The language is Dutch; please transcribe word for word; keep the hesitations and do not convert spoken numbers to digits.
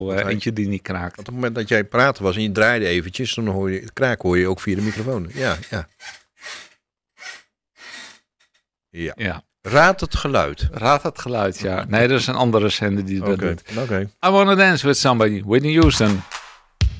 Uh, eentje die niet kraakt. Op het moment dat jij praten was en je draaide eventjes, dan hoor je het kraak hoor je ook via de microfoon. Ja, ja. Ja. ja. Raad het geluid. Raad het geluid, ja. Nee, er is een andere zender die dat okay. doet. Okay. I Wanna Dance With Somebody, Whitney Houston.